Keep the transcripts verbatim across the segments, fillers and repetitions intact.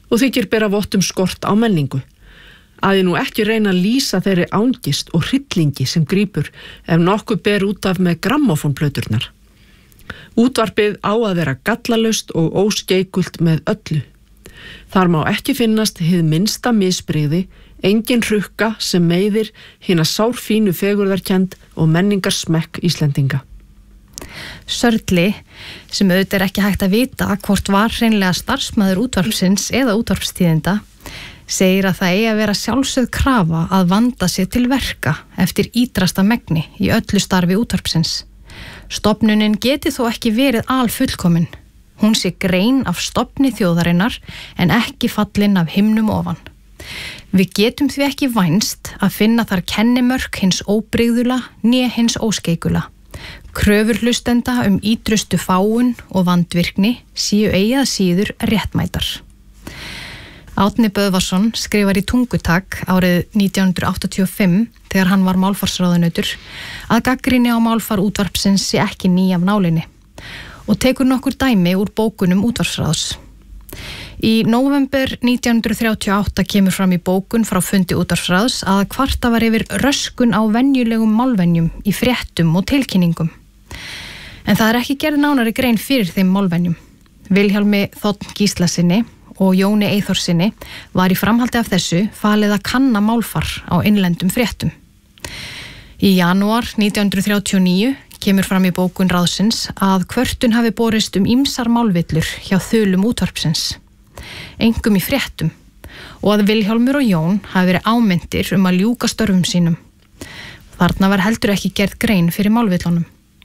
og þykir bera vott um skort á menningu. Að ég nú ekki reyna að lýsa þeirri ángist og hryllingi sem grípur ef nokkuð ber út af með grammófónplöturnar. Útvarpið á að vera gallalaust og óskeikult með öllu. Þar má ekki finnast hið minnsta misbrigði, engin hrukka sem meiðir hina sárfínu fegurðarkennd og menningarsmekk Íslendinga. Sörli, sem auðvitað er ekki hægt að vita hvort var hreinlega starfsmaður útvarpsins eða útvarpstíðinda, segir að það eigi að vera sjálfsögð krafa að vanda sig til verka eftir ítrasta megni í öllu starfi útvarpsins. Stofnunin geti þó ekki verið alfullkomin. Hún sé grein af stofni þjóðarinnar en ekki fallin af himnum ofan. Við getum því ekki vænst að finna þar kennimörk hins óbrigðula né hins óskeikula. Kröfur hlustenda um ítrustu fáun og vandvirkni séu eigi að síður réttmætar. Árni Böðvarsson skrifar í Tungutak árið nítján hundruð áttatíu og fimm þegar hann var málfarsráðunautur að gagnrýni á málfar útvarpsins sé ekki ný af nálinni og tekur nokkur dæmi úr bókunum útvarpsráðs. Í nóvember nítján hundruð þrjátíu og átta kemur fram í bókun frá fundi útvarpsráðs að kvarta var yfir röskun á venjulegum málvenjum í fréttum og tilkynningum. En það er ekki gerð nánari grein fyrir þeim málvenjum. Vilhjálmi Þ. Gíslasyni og Jóni Eyþórssyni var í framhaldi af þessu falið að kanna málfar á innlendum fréttum. Í janúar nítján hundruð þrjátíu og níu kemur fram í bókun ráðsins að kvörtun hafi borist um ýmsar málvillur hjá þulum útvarpsins, engum í fréttum, og að Vilhjálmur og Jón hafi verið ámyndir um að ljúka störfum sínum. Þarna var heldur ekki gerð grein fyrir málvillunum.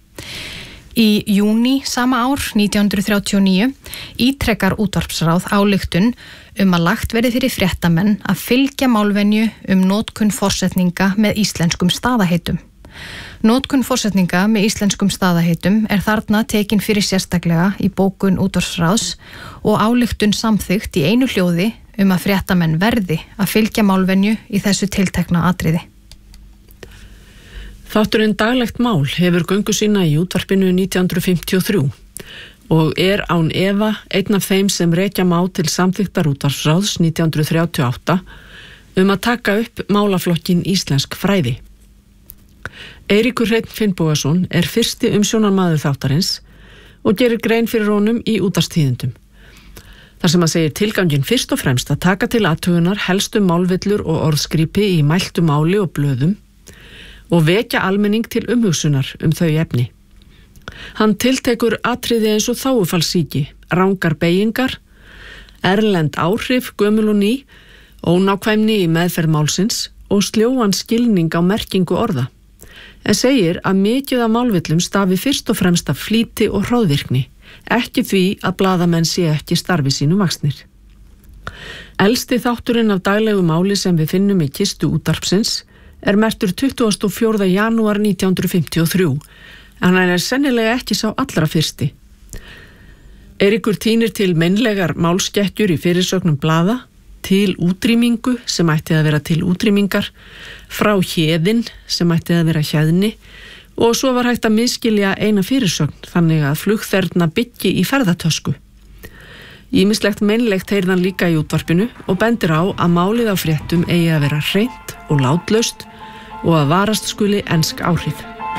Í júní sama ár nítján hundruð þrjátíu og níu ítrekkar útvarpsráð ályktun um að lagt verði fyrir fréttamenn að fylgja málvenju um notkun forsetninga með íslenskum staðaheitum. Notkun forsetninga með íslenskum staðaheitum er þarna tekin fyrir sérstaklega í bókun útvarpsráðs og ályktun samþykkt í einu hljóði um að fréttamenn verði að fylgja málvenju í þessu tiltekna atriði. Þátturinn Daglegt mál hefur göngu sína í útvarpinu nítján hundruð fimmtíu og þrjú og er án efa einn af þeim sem rekja má til samþykktar útvarpsráðs nítján hundruð þrjátíu og átta um að taka upp málaflokkin íslensk fræði. Eiríkur Hreinn Finnbogason er fyrsti umsjónarmaður þáttarins og gerir grein fyrir honum í útvarpstíðindum. Þar sem að segir tilganginn fyrst og fremst að taka til athugunar helstu málvillur og orðskrípi í mæltu máli og blöðum og vekja almenning til umhugsunar um þau efni. Hann tiltekur atriði eins og þágufallssýki, rangar beygingar, erlend áhrif, gömul og ný, ónákvæmni í meðferð málsins og sljóan skilning á merkingu orða, en segir að mikið af málvillum stafi fyrst og fremst af flýti og hroðvirkni, ekki því að blaðamenn sé ekki starfi sínu vaxnir. Elsti þátturinn af daglegu máli sem við finnum í kistu útvarpsins er merktur tuttugasta og fjórða janúar nítján hundruð fimmtíu og þrjú, en hann er sennilega ekki sá allra fyrsti. Eiríkur tínir til meinlegar málskekkjur í fyrirsögnum blaða, til útrýmingu sem ætti að vera til útrýmingar, frá héðin sem ætti að vera hjeðni og svo var hægt að misskilja eina fyrirsögn þannig að flugþerna byggi í ferðatösku. Ýmislegt meinlegt heyrðan líka í útvarpinu og bendir á að málið á fréttum eigi að vera hreint og látlaust og að varast skuli ensk áhrif.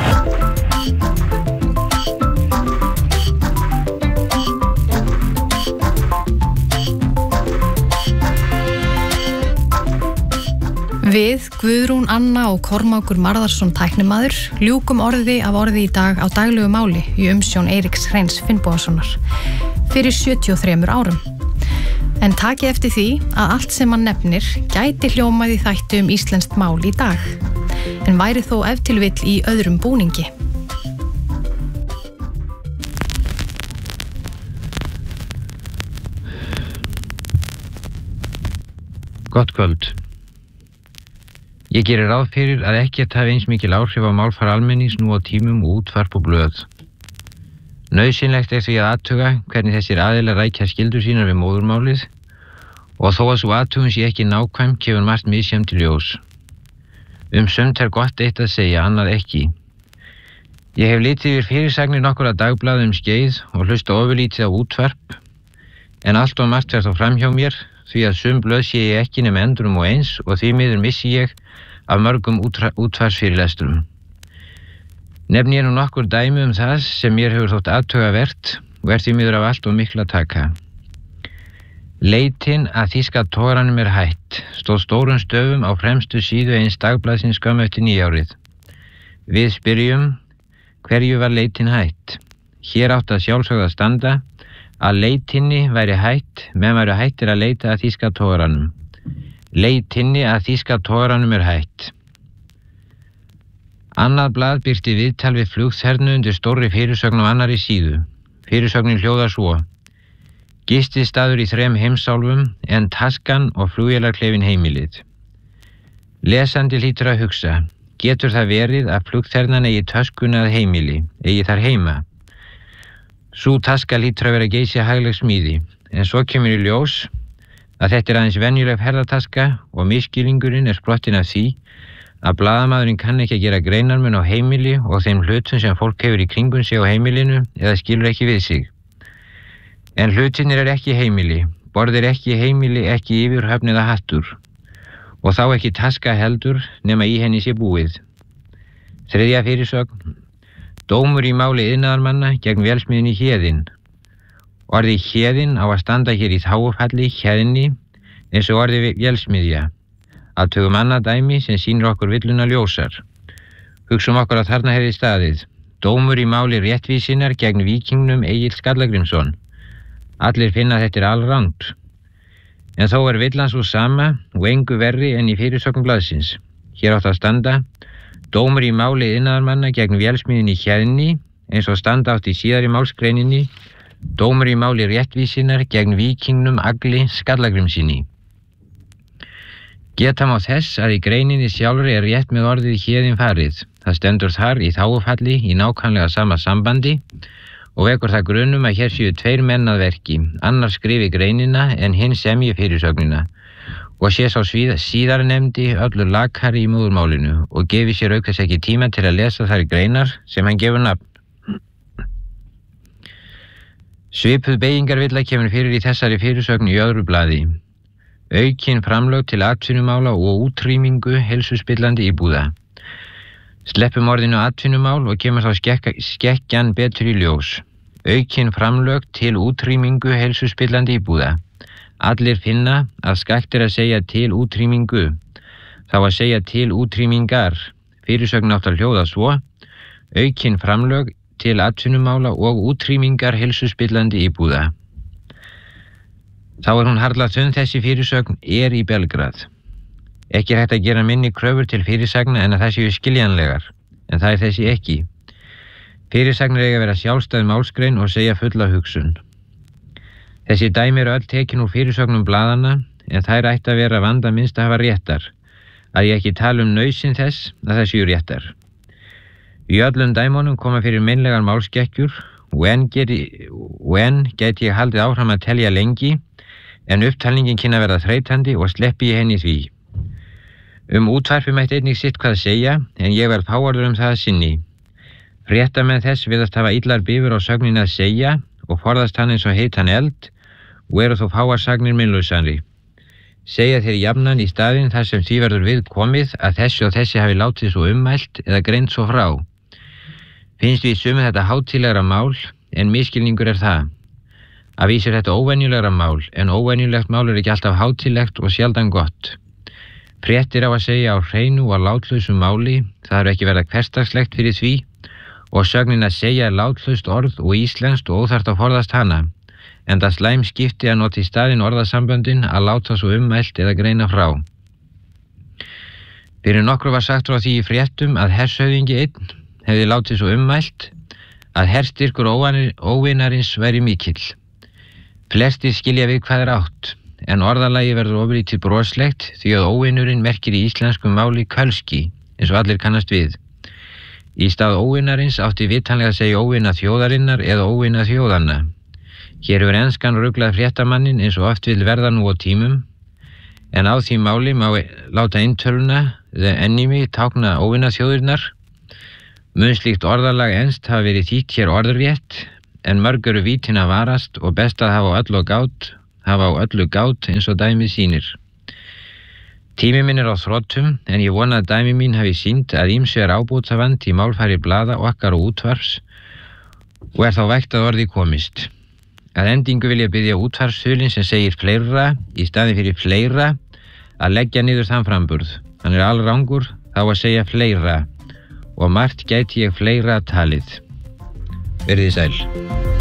Við, Guðrún Anna og Kormákur Marðarsson tæknimaður ljúkum orði af orði í dag á daglegu máli í umsjón Eiríks Hreins Finnbogasonar fyrir sjötíu og þremur árum. En takið eftir því að allt sem hann nefnir gæti hljómað í þætti um íslenskt mál í dag, en væri þó ef til vill í öðrum búningi. Gott kvöld. Ég gerir ráð fyrir að ekkert hafi eins mikil áhrif á málfar almennings nú á tímum og útvarp og blöð. Nauðsynlegt er því að athuga hvernig þessir aðilar rækja skyldur sínar við móðurmálið og þó að svo athugun sé ekki nákvæm kemur margt misjafnt í ljós. Um sumt er gott eitt að segja, annað ekki. Ég hef litið yfir fyrirsagnir nokkurra dagblaða um skeið og hlusta ofurlítið á útvarp, En allt og margt fer þó fram hjá mér, því að sum blöð sé ég ekki nema endrum og eins og því miður missi ég af mörgum útfarsfyrirlesturum. Nefni ég nú nokkur dæmi um það sem mér hefur þótt athugavert og er því miður af allt og miklu að taka. Leitin að þýska togaranum er hætt, stóð stórum stöfum á fremstu síðu eins dagblaðsins skömmu eftir nýjárið. Við spyrjum, hverju var leitin hætt? Hér átti að sjálfsögðu að standa að leitinni væri hætt, menn væri hættir að leita að þýska togaranum. Leitinni að þýska togaranum er hætt. Annað blað birti viðtal við flugþernu undir stórri fyrirsögn á annarri síðu. Fyrirsögnin hljóðar svo: Gististaður í þrem heimsálfum en taskan og flugvélarklefin heimilið. Lesandi hlýtur að hugsa, getur það verið að flugþernan eigi töskuna að heimili, eigi þar heima? Sú taska hlýtur að vera geysi hagleg smíði, en svo kemur í ljós að þetta er aðeins venjuleg ferðataska og misskilningurinn er sprottin af því að blaðamaðurinn kann ekki að gera greinarmun á heimili og þeim hlutum sem fólk hefur í kringum sig á heimilinu eða skilur ekki við sig. En hlutinir er ekki heimili, borð er ekki heimili, ekki yfirhöfn eða hattur, og þá ekki taska heldur nema í henni sé búið. Þriðja fyrirsögn: Dómur í máli iðnaðarmanna gegn vélsmiðjunni Héðinn. Orðið Héðinn á að standa hér í þágufalli Héðinni eins og orðið vélsmiðja. Athugum annað dæmi sem sýnir okkur villuna ljósar. Hugsum okkur að þarna hefði staðið: Dómur í máli réttvísinnar gegn víkingnum Egil Skallagrímsson. Allir finna að þetta er alrangt. En þó er villan svo sama og engu verri en í fyrirsögn blaðsins. Hér átt að standa: Dómur í máli iðnaðarmanna gegn vélsmiðjunni Héðinni eins og standa átt í síðari málsgreininni: Dómur í máli réttvísinnar gegn víkingnum Agli Skallagrímssyni. Geta má þess að í greininni sjálfri er rétt með orðið Héðinn farið. Það stendur þar í þágufalli í nákvæmlega sama sambandi og vekur það grunum að hér séu tveir menn að verki, annar skrifi greinina en hinn semji fyrirsögnina og sé sá síðar nefndi öllur lakari í móðurmálinu og gefi sér auk þess ekki tíma til að lesa þær greinar sem hann gefur nafn. Svipuð beygingarvilla kemur fyrir í þessari fyrirsögn í öðru blaði: Aukin framlög til atvinnumála og útrýmingu heilsuspillandi íbúða. Sleppum orðinu atvinnumál og kemur þá skekka, skekkjan betur í ljós. Aukin framlög til útrýmingu heilsuspillandi íbúða. Allir finna að skakt er að segja til útrýmingu. Þá að segja til útrýmingar. Fyrirsögn átt að hljóða svo: Aukin framlög til atvinnumála og útrýmingar heilsuspillandi íbúða. Þá er hún harla þunn þessi fyrirsögn er í Belgrad. Ekki er hægt að gera minni kröfur til fyrirsagna en að það séu skiljanlegar, en það er þessi ekki. Fyrirsagnir eiga að vera sjálfstæð málsgrein og segja fulla hugsun. Þessi dæmi eru öll tekin úr fyrirsögnum blaðana, en þær ætti að vera vanda minnst að hafa réttar, að ég ekki tala um nauðsyn þess að það séu réttar. Í öllum dæmunum koma fyrir meinlegar málskekkjur og enn, geti, og enn geti ég haldið áfram að telja lengi, en upptalningin kynna verða þreytandi og sleppi ég henni því. Um útvarpi mætti einnig sitt hvað segja, en ég verð fáarður um það að sinni. Fréttamenn þess virðast hafa illar bifur á sögnin að segja og forðast hann eins og heitan eld og eru þó fáarsagnir minnlausanri. Segja þeir jafnan í staðinn þar sem því verður við komið að þessi og þessi hafi látið svo ummælt eða greint svo frá. Finnst við sumið þetta hátíðlegra mál, en misskilningur er það. Að vísir þetta óvenjulegra mál, en óvenjulegt mál er ekki alltaf hátíðlegt og sjaldan gott. Fréttir á að segja á hreinu og látlausu máli, það er ekki verða hversdagslegt fyrir því, og sögnin að segja er látlaust orð og íslenskt og óþarft að forðast hana, en það slæm skipti að nota í staðinn orðasamböndin að láta svo ummælt eða greina frá. Fyrir nokkru var sagt frá því í fréttum að hershöfðingi einn hefði látið svo ummælt að herstyrkur óvinarins væri mikill. Flestir skilja við hvað er átt, en orðalagi verður ofurlítið broslegt því að óvinurinn merkir í íslenskum máli kölski, eins og allir kannast við. Í stað óvinarins átti vitanlega að segja óvina þjóðarinnar eða óvina þjóðanna. Hér hefur enskan ruglað fréttamannin eins og oft vil verða nú á tímum, en á því máli má láta eintöluna, the enemy, tákna óvina þjóðirnar. Mun slíkt orðalag enst hafa verið þýtt hér orðrétt, en mörg eru vítin að varast og best að hafa á öllu gát, hafa á öllu gát eins og dæmið sýnir. Tími minn er á þrotum, en ég vona að dæmi mín hafi sýnt að ýmsu er ábótavant í málfæri blaða okkar og útvarps og er þá vægt að orði komist. Að endingu vil ég biðja útvarpshulinn sem segir fleira í staði fyrir fleira að leggja niður þann framburð. Hann er alrangur þá að segja fleira og margt gæti ég fleira talið. Verið þið sæl.